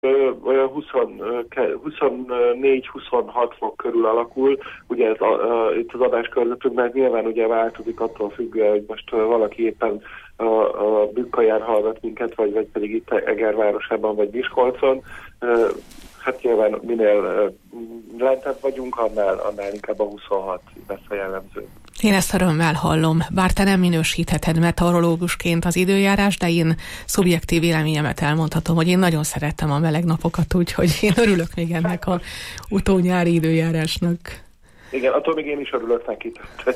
olyan 24-26 fok körül alakul. Ugye ez itt az adáskörzetünkben nyilván ugye változik attól függően, hogy most valaki éppen a Bükkaján hallgat minket, vagy pedig itt Egervárosában, vagy Miskolcon. Hát nyilván minél lentebb vagyunk, annál inkább a 26 lesz a jellemző. Én ezt örömmel hallom, bár te nem minősítheted meteorológusként az időjárás, de én szubjektív véleményemet elmondhatom, hogy én nagyon szerettem a meleg napokat, úgyhogy én örülök még ennek a utónyári időjárásnak. Igen, attól még én is örülök neki.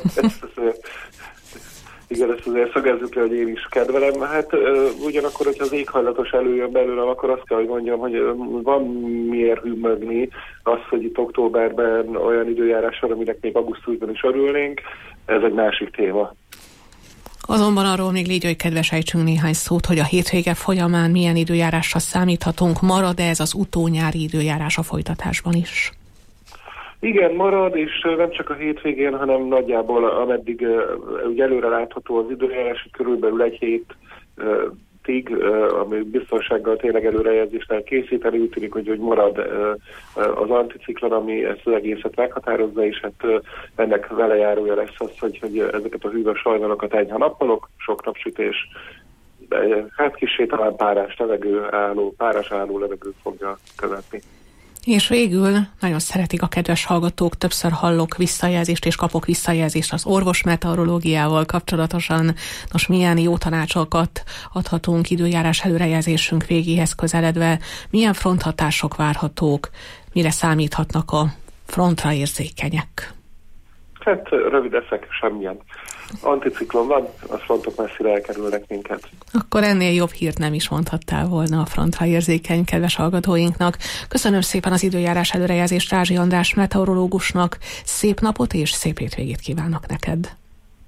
Igen, ezt azért szögezzük le, hogy én is kedvelem. Hát ugyanakkor, hogyha az éghajlatos előjön belőlem, akkor azt kell, hogy mondjam, hogy van miért hűmögni az, hogy itt októberben olyan időjárás van, aminek még augusztusban is örülnénk. Ez egy másik téma. Azonban arról még légy, hogy kedvesejtsünk néhány szót, hogy a hétvége folyamán milyen időjárásra számíthatunk, marad-e ez az utónyári időjárás a folytatásban is? Igen, marad, és nem csak a hétvégén, hanem nagyjából ameddig ugye előre látható az időjárás, körülbelül egy hétig, ami biztonsággal tényleg előrejelzést lehet készíteni, úgy tűnik, hogy marad az anticiklon, ami ezt az egészet meghatározza, és hát ennek velejárója lesz az, hogy ezeket a hűvös hajnalokat enyhe nappalok, sok napsütés, hát kissé talán párás álló levegő fogja követni. És végül nagyon szeretik a kedves hallgatók, többször hallok visszajelzést és kapok visszajelzést az orvosmeteorológiával kapcsolatosan. Nos, milyen jó tanácsokat adhatunk időjárás előrejelzésünk végéhez közeledve, milyen fronthatások várhatók, mire számíthatnak a frontra érzékenyek? Hát rövid eszek, semmilyen. Anticiklon van, a frontok messzire elkerülnek minket. Akkor ennél jobb hírt nem is mondhattál volna a frontra érzékeny kedves hallgatóinknak. Köszönöm szépen az időjárás előrejelzést Rázsi András meteorológusnak. Szép napot és szép hétvégét kívánok neked.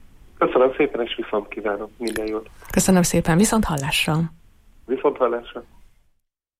Köszönöm szépen, és viszont kívánok. Minden jót. Köszönöm szépen, viszont hallásra. Viszont hallásra.